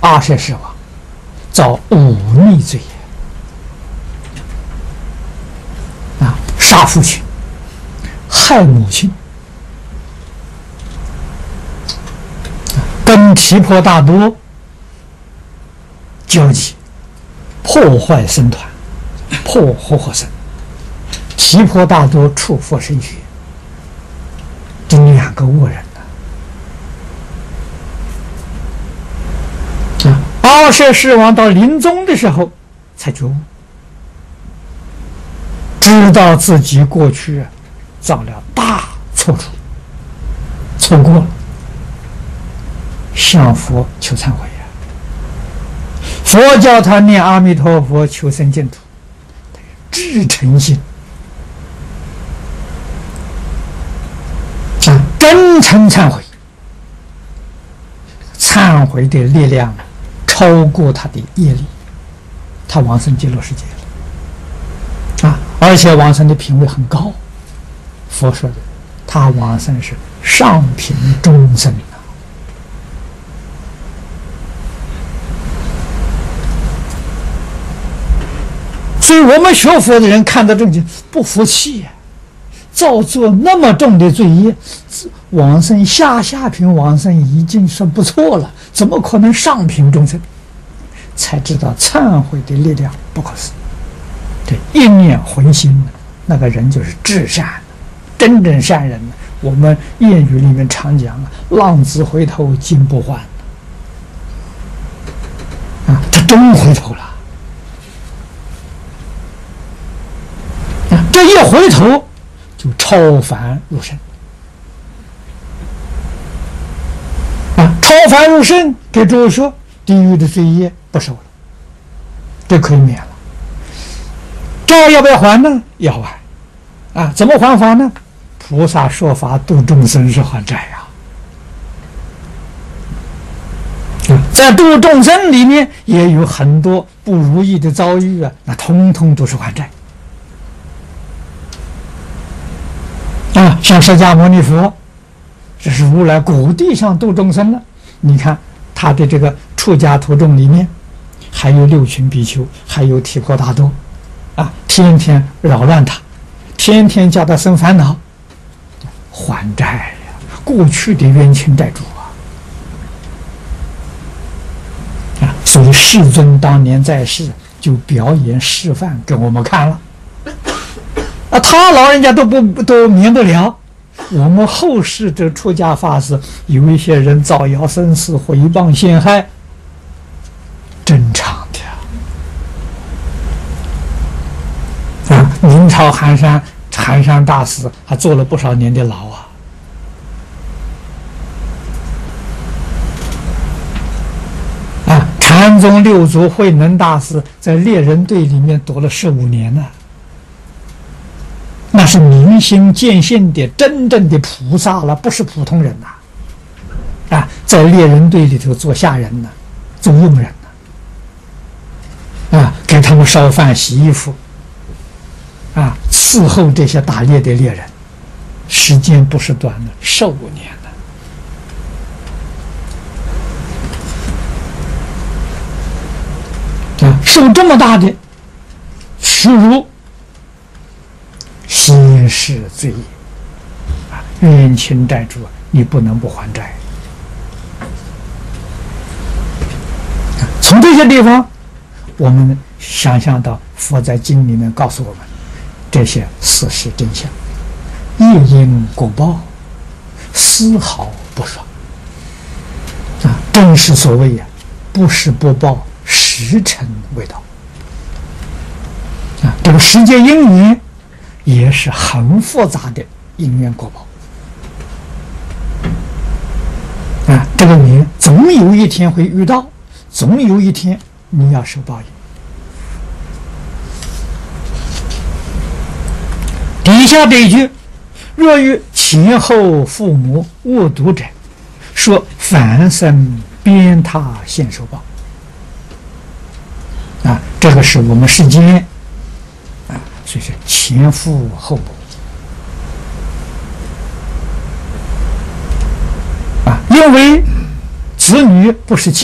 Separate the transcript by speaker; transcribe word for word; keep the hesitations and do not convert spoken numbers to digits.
Speaker 1: 阿阇世王造忤逆罪业啊，杀父亲，害母亲，跟提婆达多交集，破坏僧团，破活活僧。提婆达多触佛身血，这两个恶人呢、啊？阿阇世王到临终的时候才觉悟，知道自己过去造了大错处，错过了，向佛求忏悔呀、啊。佛教他念阿弥陀佛求生净土，至诚心。真诚忏悔，忏悔的力量超过他的业力，他往生极乐世界了啊！而且往生的品位很高。佛说的，他往生是上品中生啊。所以我们学佛的人看到这种不服气呀、啊。造作那么重的罪业，往生下下品往生已经是不错了，怎么可能上品众生？才知道忏悔的力量不可思议。对，一念回心，那个人就是至善，真正善人。我们谚语里面常讲啊，“浪子回头金不换”，啊，他真回头了。啊，这一回头。就超凡入圣啊！超凡入圣，给诸位说，地狱的罪业不受了，这可以免了。债要不要还呢？要还啊！怎么还法呢？菩萨说法度众生是还债呀、啊。在度众生里面也有很多不如意的遭遇啊，那通通都是还债。啊，像释迦牟尼佛，这是如来果地上度众生了。你看他的这个出家徒众里面，还有六群比丘，还有提婆达多，啊，天天扰乱他，天天叫他生烦恼，还债呀，过去的冤亲债主啊！啊，所以世尊当年在世就表演示范给我们看了。啊，他老人家都不都免不了，我们后世的出家法师有一些人造谣生事、毁谤陷害，正常的啊。明朝寒山寒山大师还坐了不少年的牢啊。啊，禅宗六祖慧能大师在猎人队里面躲了十五年呢、啊。那是明心见性的真正的菩萨了，不是普通人呐！啊，在猎人队里头做下人呢，做佣人呢，啊，给他们烧饭、洗衣服，啊，伺候这些打猎的猎人，时间不是短的，十五年了，啊，受这么大的耻辱。心是罪业啊，冤亲债主，你不能不还债。从这些地方，我们想象到佛在经里面告诉我们这些事实真相，业因果报，丝毫不爽啊！正是所谓呀、啊，不是不报，时辰未到啊！这个世界因缘。也是很复杂的因缘果报啊！这个你总有一天会遇到，总有一天你要受报应。底下这一句：“若遇前后父母恶毒者，说凡生鞭挞现受报。”啊，这个是我们世间。所以是前父后母啊，因为子女不是亲。